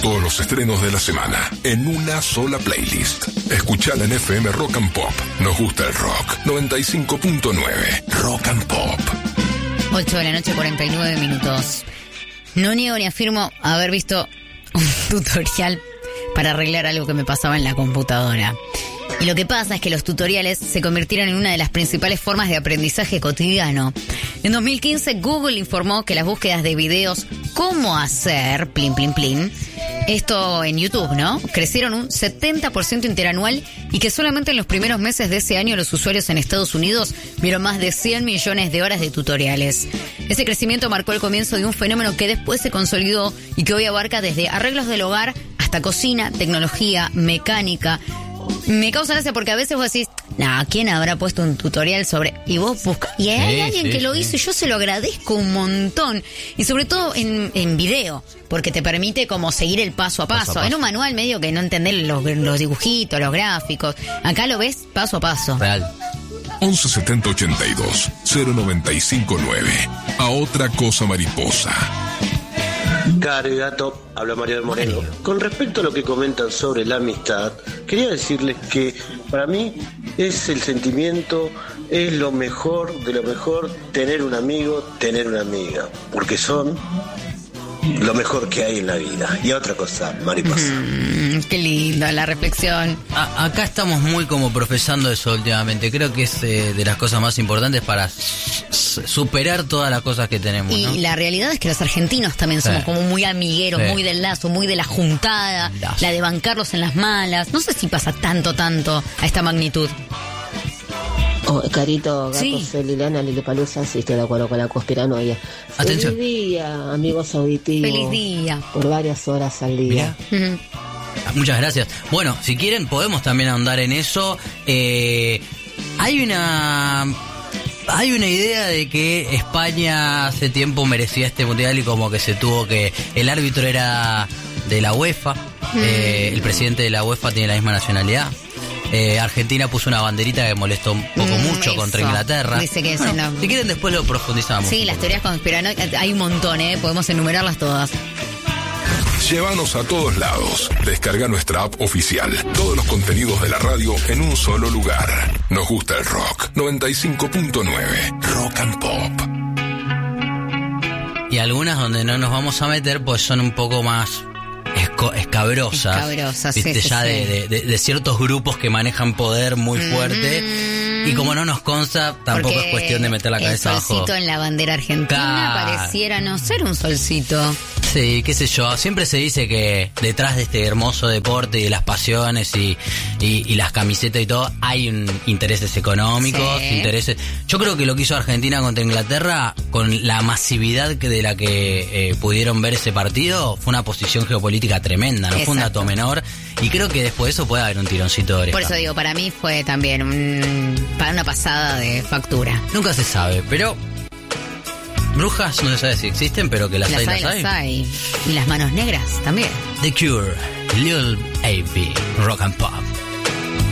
todos los estrenos de la semana en una sola playlist. Escuchala en FM Rock and Pop. Nos gusta el rock. 95.9 Rock and Pop. 8 de la noche, 49 minutos. No niego ni afirmo haber visto un tutorial para arreglar algo que me pasaba en la computadora. Y lo que pasa es que los tutoriales se convirtieron en una de las principales formas de aprendizaje cotidiano. En 2015, Google informó que las búsquedas de videos cómo hacer plin plin plin, esto en YouTube, ¿no?, crecieron un 70% interanual y que solamente en los primeros meses de ese año los usuarios en Estados Unidos vieron más de 100 millones de horas de tutoriales. Ese crecimiento marcó el comienzo de un fenómeno que después se consolidó y que hoy abarca desde arreglos del hogar hasta cocina, tecnología, mecánica. Me causa gracia porque a veces vos decís, ¿quién habrá puesto un tutorial sobre...? Y vos buscas... Y hay alguien que lo hizo y yo se lo agradezco un montón. Y sobre todo en video, porque te permite como seguir el paso a paso. En un manual medio que no entendés los dibujitos, los gráficos. Acá lo ves paso a paso. Real. 11 70 82 095 9. A otra cosa mariposa. Caro y gato, habla Mario del Moreno. Con respecto a lo que comentan sobre la amistad, quería decirles que para mí es el sentimiento, es lo mejor de lo mejor tener un amigo, tener una amiga, porque son lo mejor que hay en la vida. Y otra cosa, mariposa. Qué lindo la reflexión. Acá estamos muy como profesando eso últimamente. Creo que es de las cosas más importantes para superar todas las cosas que tenemos, ¿no? Y la realidad es que los argentinos también somos como muy amigueros, muy del lazo, muy de la juntada, la de bancarlos en las malas. No sé si pasa tanto a esta magnitud. Carito, gato, sí. Soy Liliana Lilipalusa, sí estoy de acuerdo con la conspiranoia. Atención. Feliz día, amigos auditivos. Feliz día. Por varias horas al día. Uh-huh. Muchas gracias. Bueno, si quieren podemos también ahondar en eso. Hay una idea de que España hace tiempo merecía este mundial y como que se tuvo que... El árbitro era de la UEFA, el presidente de la UEFA tiene la misma nacionalidad. Argentina puso una banderita que molestó un poco mucho contra Inglaterra. Dice que no. Si quieren después lo profundizamos. Sí, las teorías conspiranoicas, hay un montón, podemos enumerarlas todas. Llévanos a todos lados. Descarga nuestra app oficial. Todos los contenidos de la radio en un solo lugar. Nos gusta el rock. 95.9 Rock and Pop. Y algunas donde no nos vamos a meter pues son un poco más escabrosas, ¿viste? Sí, ya sí. De ciertos grupos que manejan poder muy fuerte. Y como no nos consta, tampoco es cuestión de meter la cabeza abajo. El solcito en la bandera argentina pareciera no ser un solcito. Sí, qué sé yo. Siempre se dice que detrás de este hermoso deporte y de las pasiones y las camisetas y todo, hay intereses económicos, intereses... Yo creo que lo que hizo Argentina contra Inglaterra, con la masividad de la que pudieron ver ese partido, fue una posición geopolítica tremenda, no fue un dato menor. Y creo que después de eso puede haber un tironcito de oreja. Por eso digo, para mí fue también para una pasada de factura. Nunca se sabe, pero... Brujas no se sabe si existen, pero que las hay. Y las manos negras también. The Cure, Lil A.B., Rock and Pop.